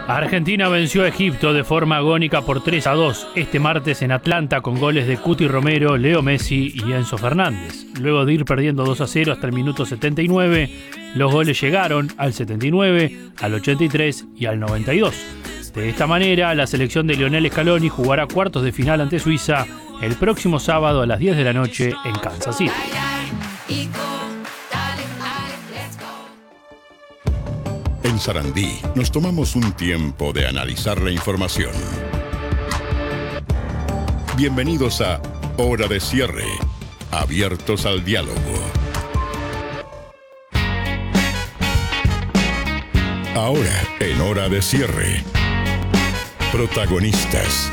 Argentina venció a Egipto de forma agónica por 3-2 este martes en Atlanta con goles de Cuti Romero, Leo Messi y Enzo Fernández. Luego de ir perdiendo 2-0 hasta el minuto 79, los goles llegaron al 79, al 83 y al 92. De esta manera, la selección de Lionel Scaloni jugará cuartos de final ante Suiza el próximo sábado a las 10 de la noche en Kansas City. En Sarandí nos tomamos un tiempo de analizar la información. Bienvenidos a Hora de Cierre, abiertos al diálogo. Ahora, en Hora de Cierre, protagonistas.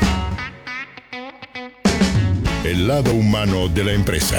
El lado humano de la empresa.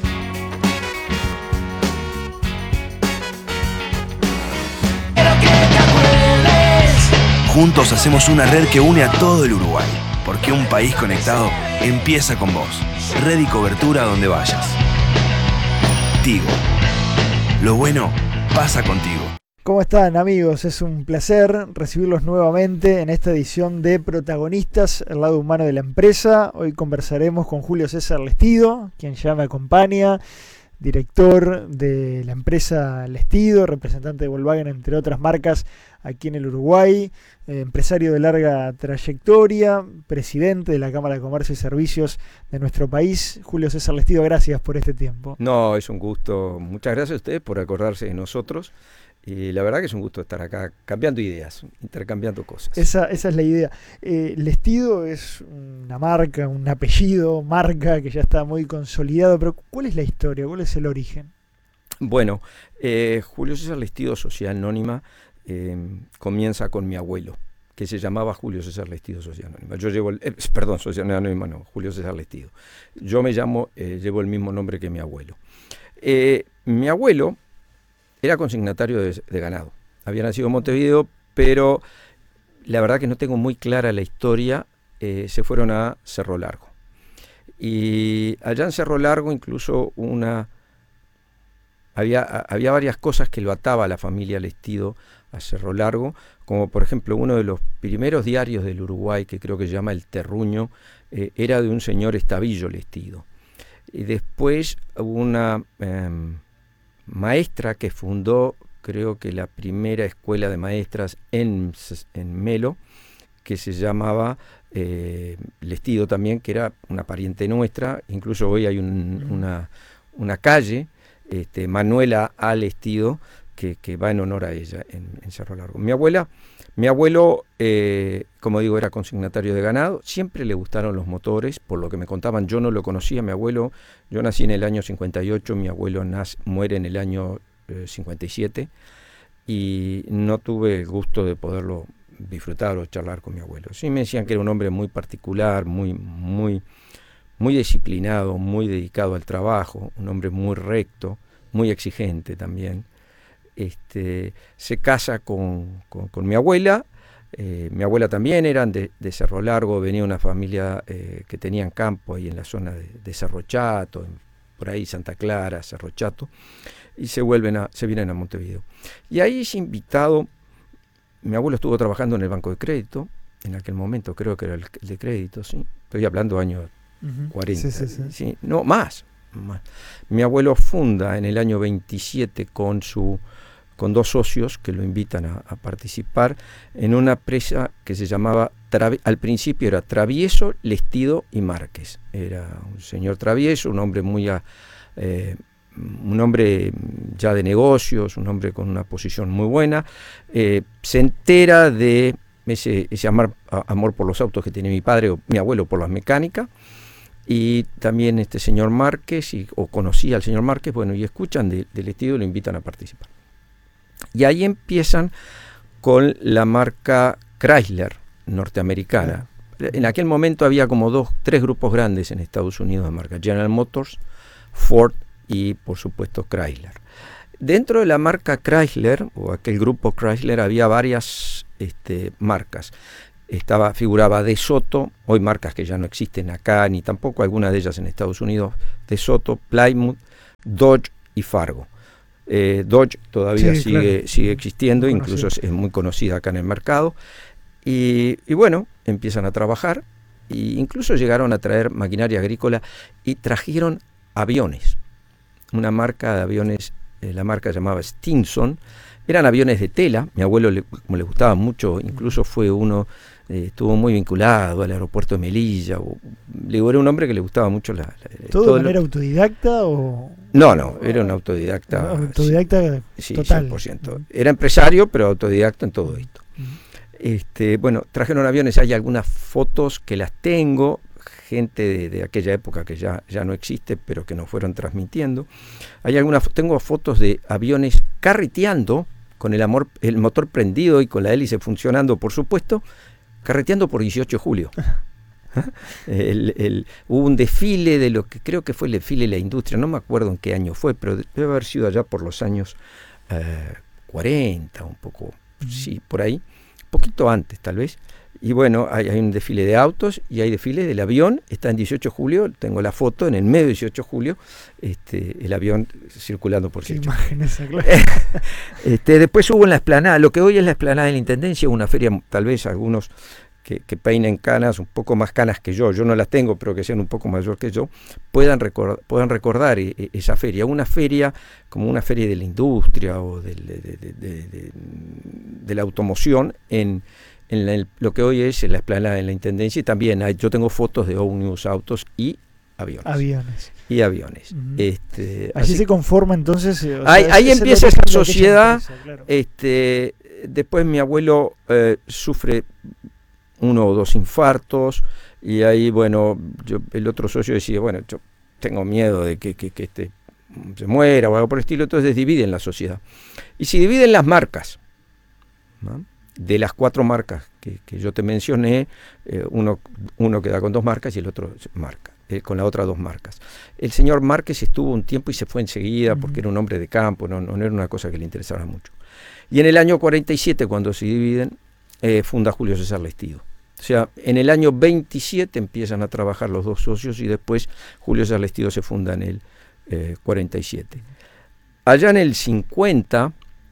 Juntos hacemos una red que une a todo el Uruguay, porque un país conectado empieza con vos. Red y cobertura donde vayas. Tigo. Lo bueno pasa contigo. ¿Cómo están, amigos? Es un placer recibirlos nuevamente en esta edición de Protagonistas, el lado humano de la empresa. Hoy conversaremos con Julio César Lestido, quien ya me acompaña, director de la empresa Lestido, representante de Volkswagen, entre otras marcas, aquí en el Uruguay, empresario de larga trayectoria, presidente de la Cámara de Comercio y Servicios de nuestro país. Julio César Lestido, gracias por este tiempo. No, es un gusto. Muchas gracias a ustedes por acordarse de nosotros. Y la verdad que es un gusto estar acá cambiando ideas, intercambiando cosas. Esa es la idea. Lestido es una marca, un apellido, marca que ya está muy consolidado, pero ¿cuál es la historia? ¿Cuál es el origen? Bueno, Julio César Lestido, Sociedad Anónima, comienza con mi abuelo, que se llamaba Julio César Lestido, Sociedad Anónima. Yo llevo, Sociedad Anónima no, Julio César Lestido. Yo me llamo, llevo el mismo nombre que mi abuelo. Mi abuelo era consignatario de ganado. Había nacido en Montevideo, pero la verdad que no tengo muy clara la historia. Se fueron a Cerro Largo. Y allá en Cerro Largo incluso había varias cosas que lo ataba a la familia Lestido a Cerro Largo, como por ejemplo uno de los primeros diarios del Uruguay, que creo que se llama El Terruño, era de un señor Estavillo Lestido. Y después hubo una maestra que fundó, creo que la primera escuela de maestras en Melo, que se llamaba Lestido también, que era una pariente nuestra. Incluso hoy hay una calle, Manuela A. Lestido, que va en honor a ella en Cerro Largo. Mi abuelo, como digo, era consignatario de ganado. Siempre le gustaron los motores, por lo que me contaban. Yo no lo conocía. Mi abuelo, yo nací en el año 58, mi abuelo muere en el año 57, y no tuve el gusto de poderlo disfrutar o charlar con mi abuelo. Sí me decían que era un hombre muy particular, muy disciplinado, muy dedicado al trabajo, un hombre muy recto, muy exigente también. Se casa con mi abuela. Mi abuela también eran de Cerro Largo, venía una familia que tenían campo ahí en la zona de Cerro Chato, por ahí Santa Clara, Cerro Chato, y se vienen a Montevideo. Y ahí es invitado. Mi abuelo estuvo trabajando en el Banco de Crédito, en aquel momento creo que era el de crédito, ¿sí? Estoy hablando años 40, sí. No, más. Mi abuelo funda en el año 27 con dos socios que lo invitan a participar en una empresa que se llamaba, al principio era Travieso, Lestido y Márquez. Era un señor Travieso, un hombre un hombre ya de negocios, un hombre con una posición muy buena. Se entera de ese amor por los autos que tenía mi padre o mi abuelo por la mecánica. Y también este señor Márquez, o conocía al señor Márquez, bueno, y escuchan del Lestido y lo invitan a participar. Y ahí empiezan con la marca Chrysler norteamericana. En aquel momento había como 3 grupos grandes en Estados Unidos de marca: General Motors, Ford y por supuesto Chrysler. Dentro de la marca Chrysler, o aquel grupo Chrysler, había varias marcas. Figuraba De Soto, hoy marcas que ya no existen acá, ni tampoco algunas de ellas en Estados Unidos: De Soto, Plymouth, Dodge y Fargo. Dodge todavía sigue existiendo, incluso es muy conocida acá en el mercado. Y bueno, empiezan a trabajar e incluso llegaron a traer maquinaria agrícola y trajeron aviones. Una marca de aviones, la marca llamaba Stinson. Eran aviones de tela. Mi abuelo, como le gustaba mucho, incluso fue uno, estuvo muy vinculado al aeropuerto de Melilla. Era un hombre que le gustaba mucho ¿Todo de manera autodidacta o...? No, era un autodidacta. Autodidacta sí, total. 100%. Era empresario, pero autodidacta en todo esto. Bueno, trajeron aviones. Hay algunas fotos que las tengo, gente de aquella época que ya no existe, pero que nos fueron transmitiendo. Tengo fotos de aviones carreteando con el motor prendido y con la hélice funcionando, por supuesto, carreteando por 18 de julio. Hubo un desfile de lo que creo que fue el desfile de la industria, no me acuerdo en qué año fue, pero debe haber sido allá por los años 40, un poco, sí, por ahí, un poquito antes tal vez. Y bueno, hay un desfile de autos y hay desfile del avión, está en 18 de julio, tengo la foto en el medio de 18 de julio, el avión circulando por 18 de julio. Después hubo en la explanada, lo que hoy es la explanada de la Intendencia, una feria, tal vez algunos que peinen canas, un poco más canas que yo no las tengo, pero que sean un poco mayor que yo, puedan recordar esa feria. Una feria como una feria de la industria o de la automoción en lo que hoy es la explanada de la Intendencia, y también yo tengo fotos de ómnibus, autos y aviones. Allí se conforma entonces. Ahí empieza esa sociedad. Claro. Después mi abuelo sufre 1 o 2 infartos, y ahí, bueno, el otro socio decía, bueno, yo tengo miedo de que se muera o algo por el estilo, entonces dividen la sociedad. Y si dividen las marcas, ¿no? De las 4 marcas que yo te mencioné, uno queda con 2 marcas y el otro marca, con las otras 2 marcas. El señor Márquez estuvo un tiempo y se fue enseguida porque era un hombre de campo, no era una cosa que le interesara mucho. Y en el año 47, cuando se dividen, funda Julio César Lestido. O sea, en el año 27 empiezan a trabajar los 2 socios y después Julio César Lestido se funda en el 47. Allá en el 50,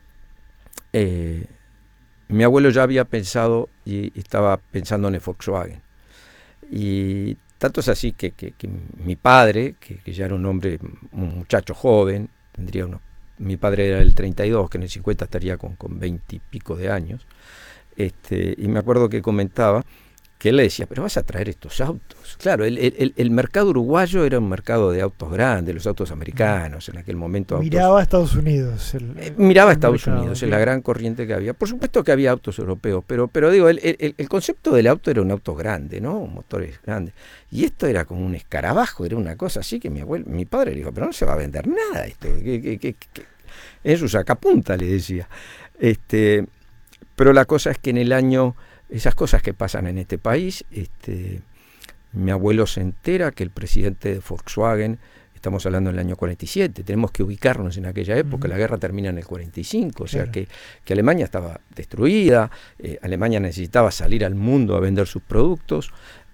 mi abuelo ya había pensado y estaba pensando en el Volkswagen. Y tanto es así que mi padre, que ya era un muchacho joven, mi padre era del 32, que en el 50 estaría con 20 y pico de años, y me acuerdo que comentaba que él le decía, pero vas a traer estos autos. Claro, el mercado uruguayo era un mercado de autos grandes, los autos americanos, en aquel momento. Miraba a Estados Unidos. Miraba a Estados Unidos, en la gran corriente que había. Por supuesto que había autos europeos, pero digo, el concepto del auto era un auto grande, ¿no? Motores grandes. Y esto era como un escarabajo, era una cosa así que mi padre le dijo, pero no se va a vender nada esto. Es su sacapunta, le decía. Pero la cosa es que en el año, esas cosas que pasan en este país, mi abuelo se entera que el presidente de Volkswagen, estamos hablando del año 47, tenemos que ubicarnos en aquella época, la guerra termina en el 45, o sea que Alemania estaba destruida, Alemania necesitaba salir al mundo a vender sus productos,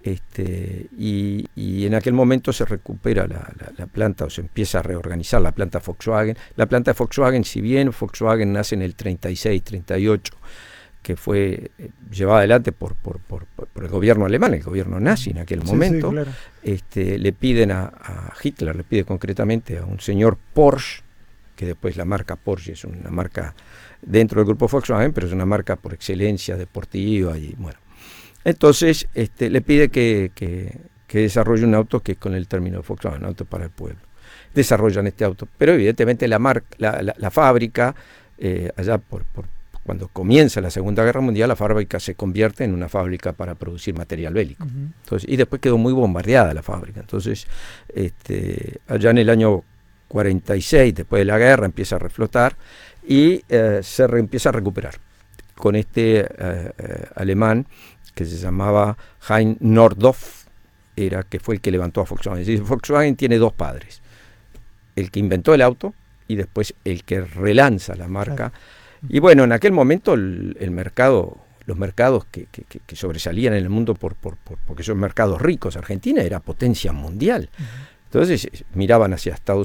y en aquel momento se recupera la planta, o se empieza a reorganizar la planta Volkswagen. La planta de Volkswagen, si bien Volkswagen nace en el 36, 38, que fue llevada adelante por el gobierno alemán, el gobierno nazi en aquel momento, claro. Le piden a Hitler, le pide concretamente a un señor Porsche, que después la marca Porsche es una marca dentro del grupo Volkswagen, pero es una marca por excelencia deportiva, y bueno. Entonces le pide que desarrolle un auto que es con el término de Volkswagen, un auto para el pueblo. Desarrollan este auto, pero evidentemente la fábrica, allá cuando comienza la Segunda Guerra Mundial, la fábrica se convierte en una fábrica para producir material bélico. Entonces, y después quedó muy bombardeada la fábrica. Entonces, allá en el año 46, después de la guerra, empieza a reflotar y se empieza a recuperar con alemán que se llamaba Heinz Nordhoff, que fue el que levantó a Volkswagen. Es decir, Volkswagen tiene 2 padres: el que inventó el auto y después el que relanza la marca. Claro. Y bueno, en aquel momento los mercados que sobresalían en el mundo porque son mercados ricos, Argentina era potencia mundial. Entonces miraban hacia Estados